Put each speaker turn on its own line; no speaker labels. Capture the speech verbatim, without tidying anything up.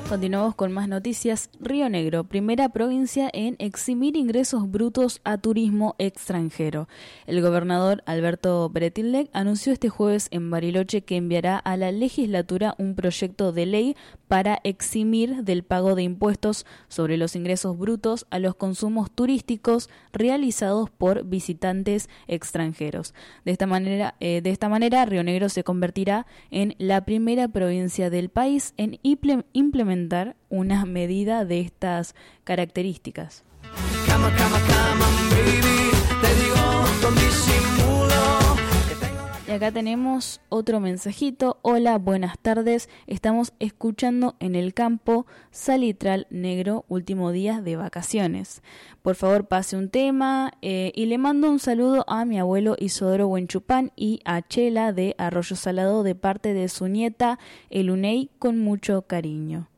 Continuamos con más noticias. Río Negro, primera provincia en eximir ingresos brutos a turismo extranjero. El gobernador Alberto Bretilnec anunció este jueves en Bariloche que enviará a la legislatura un proyecto de ley para eximir del pago de impuestos sobre los ingresos brutos a los consumos turísticos realizados por visitantes extranjeros. De esta manera, eh, de esta manera, Río Negro se convertirá en la primera provincia del país en implementar una medida de estas características. Cama, cama, cama, baby, te digo con disimulo. Y acá tenemos otro mensajito. Hola, buenas tardes. Estamos escuchando en el campo Salitral Negro, último día de vacaciones. Por favor, pase un tema eh, y le mando un saludo a mi abuelo Isodoro Huenchupán y a Chela de Arroyo Salado de parte de su nieta Elunei con mucho cariño.